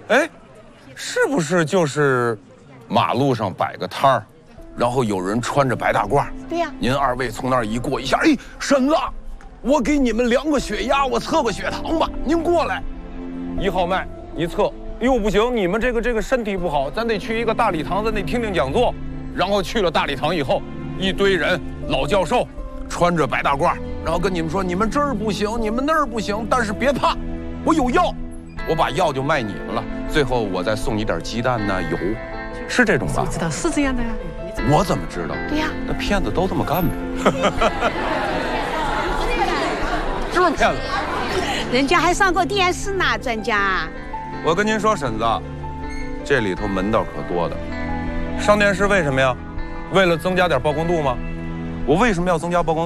哎，是不是就是马路上摆个摊儿，然后有人穿着白大褂？ 对呀。 您二位从那儿一过一下，哎，婶子，我给你们量个血压，我测个血糖吧，您过来。1号脉一测，哟不行，你们这个身体不好，咱得去一个大礼堂，咱得听听讲座。然后去了大礼堂以后，一堆人，老教授，穿着白大褂，然后跟你们说，你们这儿不行，你们那儿不行，但是别怕，我有药，我把药就卖你们了。最后我再送你点鸡蛋呢，油，是这种吧？ 我知道是这样的呀。 我怎么知道？ 对呀， 那骗子都这么干呗。是不是骗子？ 人家还上过电视呢，专家。 我跟您说，婶子，这里头门道可多的。上电视为什么呀？为了增加点曝光度吗？我为什么要增加曝光度？